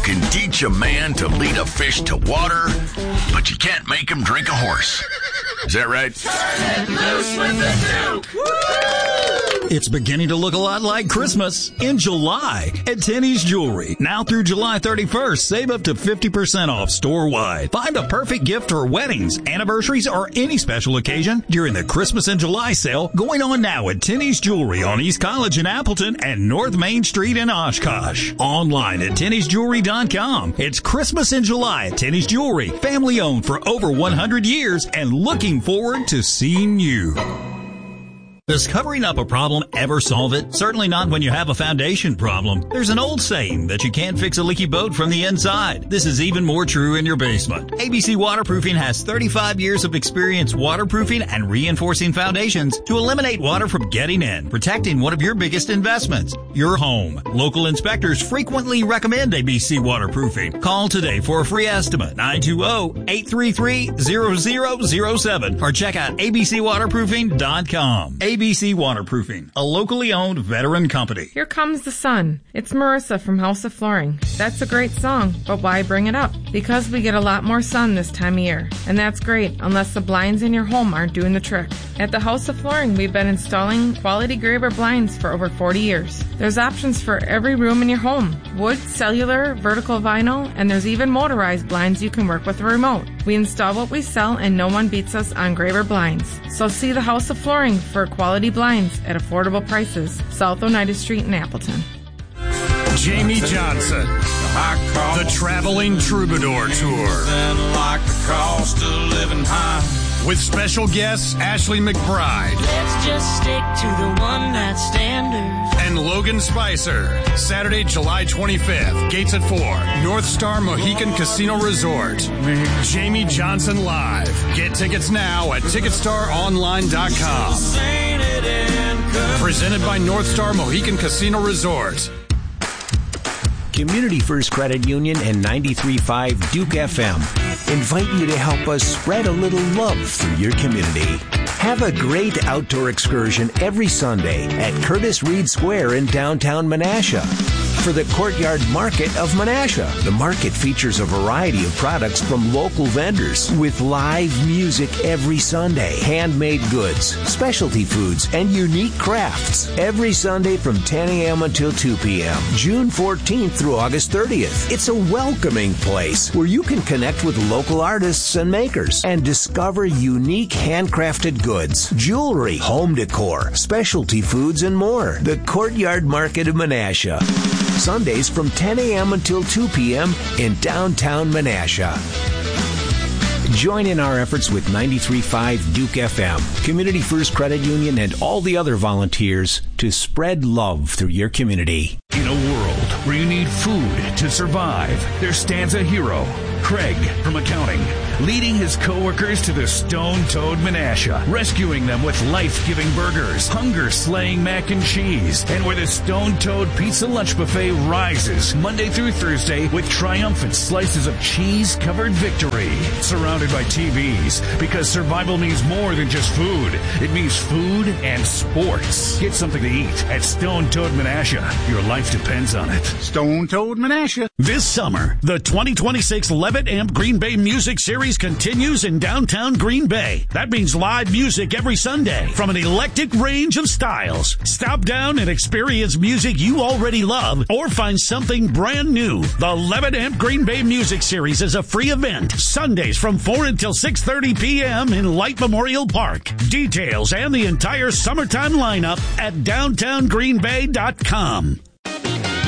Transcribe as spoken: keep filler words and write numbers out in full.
can teach a man to lead a fish to water, but you can't make him drink a horse. Is that right? Turn it loose with the Duke! Woo! It's beginning to look a lot like Christmas in July at Tenney's Jewelry. Now through July thirty-first, save up to fifty percent off store-wide. Find the perfect gift for weddings, anniversaries, or any special occasion during the Christmas in July sale going on now at Tenney's Jewelry on East College in Appleton and North Main Street in Oshkosh. Online at tenneys jewelry dot com. It's Christmas in July at Tenney's Jewelry, family owned for over one hundred years and looking forward to seeing you. Does covering up a problem ever solve it? Certainly not when you have a foundation problem. There's an old saying that you can't fix a leaky boat from the inside. This is even more true in your basement. A B C Waterproofing has thirty-five years of experience waterproofing and reinforcing foundations to eliminate water from getting in, protecting one of your biggest investments, your home. Local inspectors frequently recommend A B C Waterproofing. Call today for a free estimate, nine two zero, eight three three, zero zero zero seven, or check out A B C waterproofing dot com. A B C Waterproofing, a locally owned veteran company. Here Comes the Sun. It's Marissa from House of Flooring. That's a great song, but why bring it up? Because we get a lot more sun this time of year. And that's great, unless the blinds in your home aren't doing the trick. At the House of Flooring, we've been installing quality Graber blinds for over forty years. There's options for every room in your home. Wood, cellular, vertical vinyl, and there's even motorized blinds you can work with a remote. We install what we sell, and no one beats us on Graber blinds. So see the House of Flooring for quality blinds at affordable prices. South Oneida Street in Appleton. Jamie Johnson, the Traveling Troubadour Tour. Like the cost of living high. With special guests Ashley McBride. Let's just stick to the one night standards. And Logan Spicer. Saturday, July twenty-fifth. Gates at four. North Star Mohican Casino Resort. Jamie Johnson Live. Get tickets now at ticket star online dot com. Presented by North Star Mohican Casino Resort. Community First Credit Union and ninety-three point five Duke F M invite you to help us spread a little love through your community. Have a great outdoor excursion every Sunday at Curtis Reed Square in downtown Menasha. For the Courtyard Market of Menasha. The market features a variety of products from local vendors with live music every Sunday, handmade goods, specialty foods, and unique crafts every Sunday from ten a.m. until two p.m. June fourteenth through August thirtieth. It's a welcoming place where you can connect with local artists and makers and discover unique handcrafted goods, jewelry, home decor, specialty foods, and more. The Courtyard Market of Menasha. Sundays from ten a.m. until two p.m. in downtown Menasha. Join in our efforts with ninety-three point five Duke F M, Community First Credit Union, and all the other volunteers to spread love through your community. In a world where you need food to survive, there stands a hero, Craig from accounting, leading his coworkers to the Stone Toad Menasha, rescuing them with life-giving burgers, hunger-slaying mac and cheese, and where the Stone Toad Pizza Lunch Buffet rises Monday through Thursday with triumphant slices of cheese-covered victory, surrounded by T Vs, because survival means more than just food. It means food and sports. Get something to eat at Stone Toad Menasha. Your life depends on it. Stone Toad Menasha. This summer, the twenty twenty-six Levitt Amp Green Bay Music Series continues in downtown Green Bay. That means live music every Sunday from an eclectic range of styles. Stop down and experience music you already love or find something brand new. The Levitt Amp Green Bay Music Series is a free event. Sundays from four until six thirty p.m. in Light Memorial Park. Details and the entire summertime lineup at downtown green bay dot com.